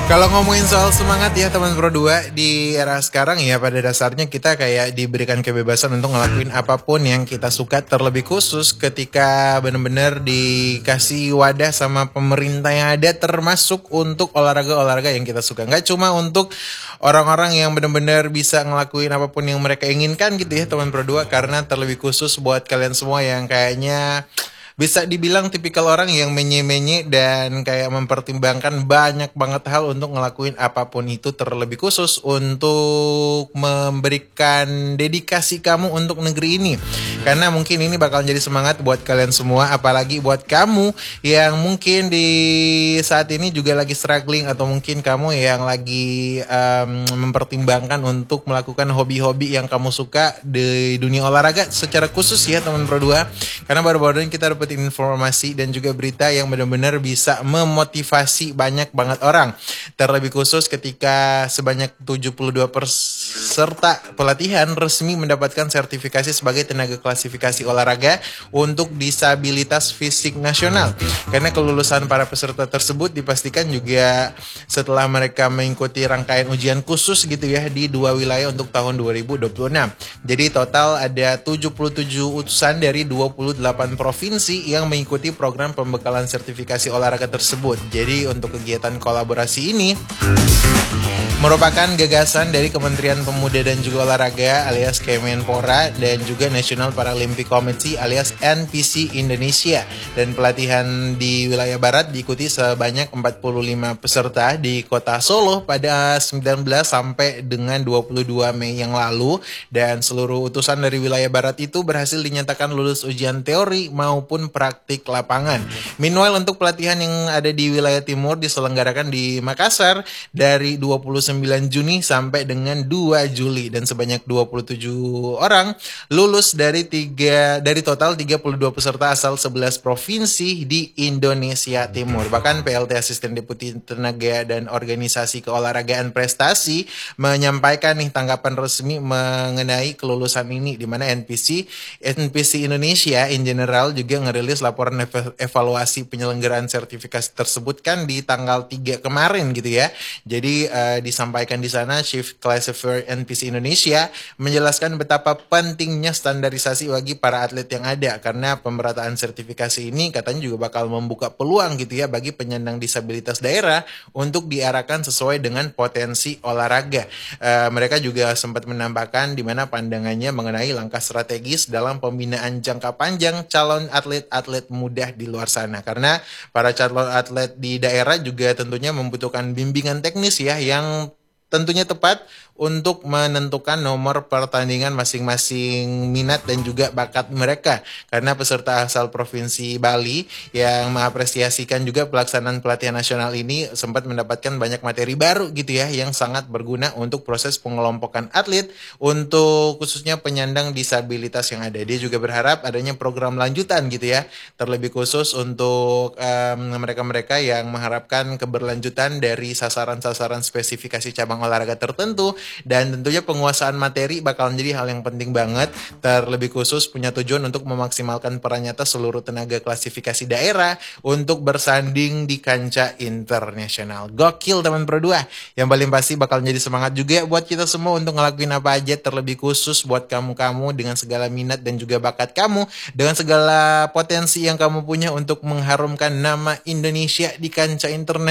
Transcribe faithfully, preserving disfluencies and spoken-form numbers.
Kalau ngomongin soal semangat ya teman Pro dua, di era sekarang ya pada dasarnya kita kayak diberikan kebebasan untuk ngelakuin apapun yang kita suka, terlebih khusus ketika benar-benar dikasih wadah sama pemerintah yang ada, termasuk untuk olahraga-olahraga yang kita suka. Nggak cuma untuk orang-orang yang benar-benar bisa ngelakuin apapun yang mereka inginkan gitu ya teman Pro dua, karena terlebih khusus buat kalian semua yang kayaknya bisa dibilang tipikal orang yang menye-menye dan kayak mempertimbangkan banyak banget hal untuk ngelakuin apapun itu, terlebih khusus untuk memberikan dedikasi kamu untuk negeri ini. Karena mungkin ini bakal jadi semangat buat kalian semua, apalagi buat kamu yang mungkin di saat ini juga lagi struggling, atau mungkin kamu yang lagi um, mempertimbangkan untuk melakukan hobi-hobi yang kamu suka di dunia olahraga secara khusus ya teman Pro dua. Karena baru-baru ini kita dapetin informasi dan juga berita yang benar-benar bisa memotivasi banyak banget orang. Terlebih khusus ketika sebanyak tujuh puluh dua peserta pelatihan resmi mendapatkan sertifikasi sebagai tenaga klasifikasi olahraga untuk disabilitas fisik nasional. Karena kelulusan para peserta tersebut dipastikan juga setelah mereka mengikuti rangkaian ujian khusus gitu ya di dua wilayah untuk tahun dua ribu dua puluh enam. Jadi total ada tujuh puluh tujuh utusan dari dua puluh delapan provinsi yang mengikuti program pembekalan sertifikasi olahraga tersebut. Jadi untuk kegiatan kolaborasi ini merupakan gagasan dari Kementerian Pemuda dan juga Olahraga alias Kemenpora dan juga National Paralympic Committee alias N P C Indonesia. Dan pelatihan di wilayah barat diikuti sebanyak empat puluh lima peserta di kota Solo pada sembilan belas sampai dengan dua puluh dua Mei yang lalu, dan seluruh utusan dari wilayah barat itu berhasil dinyatakan lulus ujian teori maupun praktik lapangan. Meanwhile untuk pelatihan yang ada di wilayah timur diselenggarakan di Makassar dari dua puluh sembilan Juni sampai dengan dua Juli, dan sebanyak dua puluh tujuh orang lulus dari tiga dari total tiga puluh dua peserta asal sebelas provinsi di Indonesia Timur. Bahkan P L T Asisten Deputi Tenaga dan Organisasi Keolahragaan Prestasi menyampaikan nih tanggapan resmi mengenai kelulusan ini, di mana N P C N P C Indonesia in general juga ngerilis laporan ev- evaluasi penyelenggaraan sertifikasi tersebut kan di tanggal tiga kemarin gitu ya. Jadi uh, disampaikan di sana Chief Classifier N P C Indonesia menjelaskan betapa pentingnya standarisasi bagi para atlet yang ada, karena pemerataan sertifikasi ini katanya juga bakal membuka peluang gitu ya bagi penyandang disabilitas daerah untuk diarahkan sesuai dengan potensi olahraga. Uh, mereka juga sempat menambahkan di mana pandangannya mengenai langkah strategis dalam pembinaan jangka panjang calon atlet-atlet muda di luar sana, karena para calon atlet di daerah juga tentunya membutuhkan bimbingan teknis ya yang tentunya tepat untuk menentukan nomor pertandingan masing-masing minat dan juga bakat mereka. Karena peserta asal Provinsi Bali yang mengapresiasikan juga pelaksanaan pelatihan nasional ini sempat mendapatkan banyak materi baru gitu ya yang sangat berguna untuk proses pengelompokan atlet untuk khususnya penyandang disabilitas yang ada. Dia juga berharap adanya program lanjutan gitu ya, terlebih khusus untuk um, mereka-mereka yang mengharapkan keberlanjutan dari sasaran-sasaran spesifikasi cabang olahraga tertentu. Dan tentunya penguasaan materi bakal menjadi hal yang penting banget, terlebih khusus punya tujuan untuk memaksimalkan peran nyata seluruh tenaga klasifikasi daerah untuk bersanding di kancah internasional. Gokil teman Pro dua. Yang paling pasti bakal menjadi semangat juga buat kita semua untuk ngelakuin apa aja, terlebih khusus buat kamu-kamu dengan segala minat dan juga bakat kamu, dengan segala potensi yang kamu punya untuk mengharumkan nama Indonesia di kancah internet.